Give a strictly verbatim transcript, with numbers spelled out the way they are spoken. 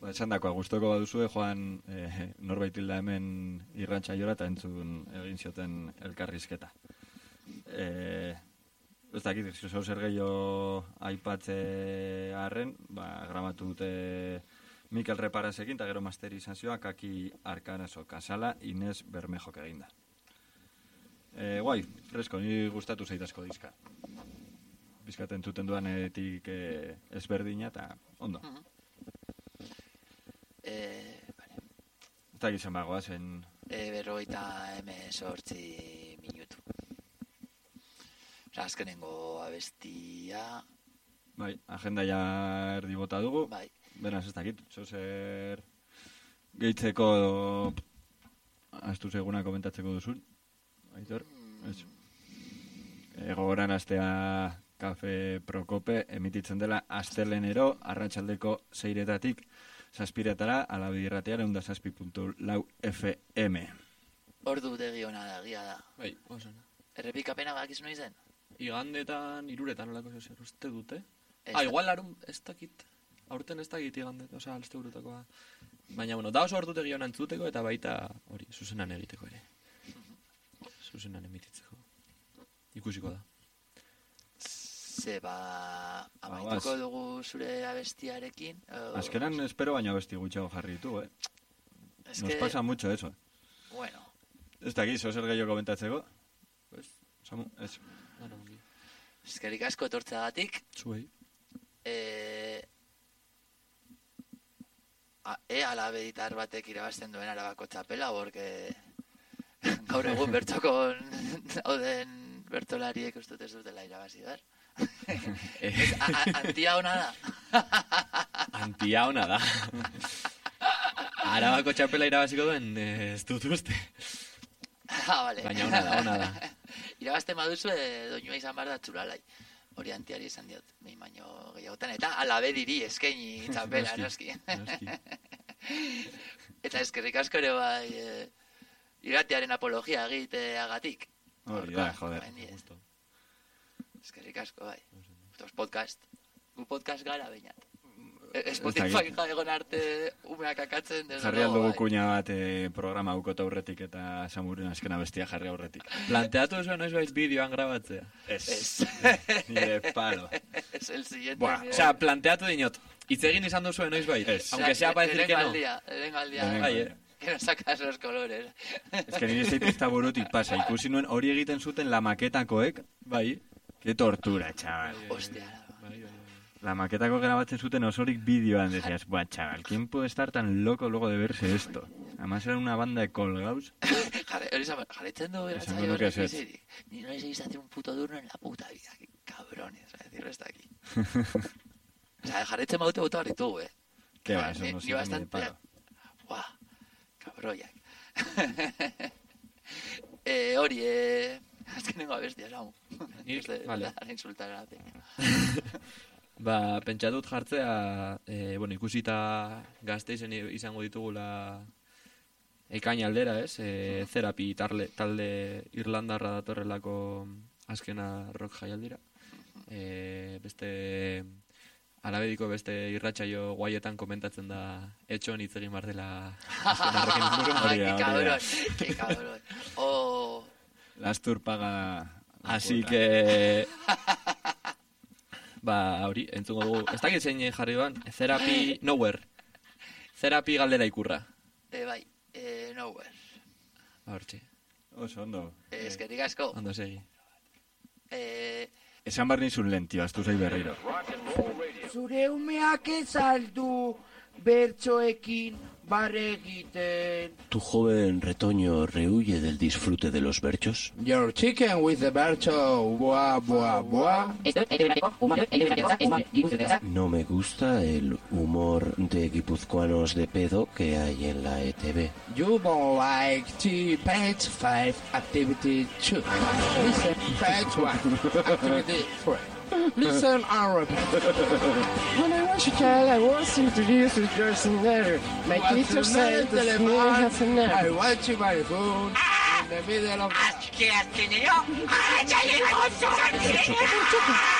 Ba, esan dakoa, gustoko baduzue, joan eh, norbait hilda hemen irrantxaiora eta entzun egin zioten elkarrizketa. Eh, ez dakit, zeu zer gehiago aipatze harren, ba, grabatu dute Mikel Reparasekin, eta gero masterizazioa Kaki Arkanazo, Kasala, Inez Bermejok eginda. Eh, guai, fresko, ni gustatu zaitazko diska. Bizkat entzuten duanetik eh, ezberdina, eta ondo. Uh-huh. Eh, vale. Eta gizan bagoa zen... Eh, berroita hemezortzi minutu. Osa, azkenengo abestia... Bai, agenda ja erdi bota dugu. Bai. Beraz, ez dakit, zozer gehitzeko astu seguna komentatzeko duzun. Aitor, Mm. ez. Egogoran astea Kafe Prokope emititzen dela astelenero, arratsaldeko seiretatik zazpiretara, alabi irratea, eunda zazpi puntu lau F M. Ordu degi hona da, egia da. Bai, osana. Errepikapena bakiz noiz den? Igandetan, iruretan olako zer uste dute. Ez Ah, da- igual larun ez dakit. Aurten ez dakit igandet, osea, alste burutakoa. Baina, bueno, da oso ordutegi hona entzuteko eta baita hori, zuzenan egiteko ere. Zuzenan emititzeko. Ikusiko da. Ze, ba, amaituko Aguas. dugu zure abestiarekin. o- Azkenan espero baina besti gutxago jarri ditu, eh? Es Nos que, pasa mucho eso. bueno, Ez dakit, zozer gehiago komentatzeko? Pues, Samu, ez. dana ongi. eskerrik asko etortzeagatik. Zuei. Eh, a, e alabe ditar batek irabazten duen Arabako txapela, porque gaur egun bertoko dauden bertolariek ustut ez dutela irabazi behar. Ez, a, a, antia hona da. Antia hona da. Arabako txapela irabaziko duen, eh, ez dut uste. Ah, vale. Baina ona da, ona da. Irabazten baduzu, eh, doinua izan behar da txuralai. Hori antiari esan diot, behin baino gehiagotan, eta alabe diri eskaini txapela, noski. Noski. Eta eskerrik asko ere bai, eh, irratiaren apologia egiteagatik. Hori da, joder. Gaindiez. Eskerrik asko bai. Estos podcast. Gu podcast gara bainat. E- Spotify dakit. egon arte umeak akatzen. desde Jarri luego, aldugu bai. kuña bat eh, programa aukota aurretik eta Samuren azkena bestia jarri aurretik. Planteatu zuen noiz baiz bideoan grabatzea. Ez. Ni de palo. Es el siguiente. Buah, nivel. osea, planteatu dinot. Hitz egin izan duzuen noiz bai. Ez. Aunque sea para decir que no. Lehenengo aldia, lehenengo aldia. Lehenengo Bai, aldia. eh. Que no sacas los colores. Ez que nire zeituzta burutik pasa. Ikusi nuen hori egiten zuten la maketakoek. Bai. Qué tortura, chaval. Hostia. Bai, bai, bai. La maketako grabatzen zuten osorik bideoan. Decías, buah, chaval, ¿quién puede estar tan loco luego de verse esto? Además era una banda de colgados. Jarre, hori zan, jarretzen du Esango irratzaio nuke horrek ezetz. bizirik. Ni no les he visto hacer un puto turno en la puta vida. Qué cabrones, a decirlo está aquí. O sea, jarretzen baute bota barritugu, eh. ¿Qué va? Eso Ni- no ni sirve ni de bastante- palo. Buah, cabroiak. eh, hori, eh... Azkenengo abestia, Samu. Ni- Ez de- vale. de insultar a la peña. Ba, pentsatut jartzea, e, bueno, ikusita Gasteizen izango ditugula ekain aldera, ez? E, Therapy tarle, talde Irlandarra datorrelako azkena rock jaialdira. E, beste alabediko beste irratsaio guaietan komentatzen da etxon hitz egin bar dela azkena rocken inguruan. Ay, Hori da, qué hori da. cabrón, qué cabrón. Oh... Lastur paga... la Así cuota. que... Ba, hori, entzungo dugu. Ez dakit zein jarri doan. Therapy Nowhere. Therapy galdera ikurra. Eh, bai, eh, nowhere. Ba, hortxe. Oso, ondo. Eh, eskerrik asko. Ondo segi. Eh, Esan bar nizun lentio, astu zai berriro. Zure umeak ez aldu bertsoekin barre egiten. ¿Tu joven retoño rehuye del disfrute de los berchos? Your chicken with the bercho, boa, boa, boa. No me gusta el humor de guipuzcoanos de pedo que hay en la E T V. You don't like the page five activity two. Listen, page one, activity three. Listen, Arabic. When I was a child, I was introduced to Gerson letter. My What's teacher the said name, the snail has a I nerve. want you by the phone in the middle of... Chicken.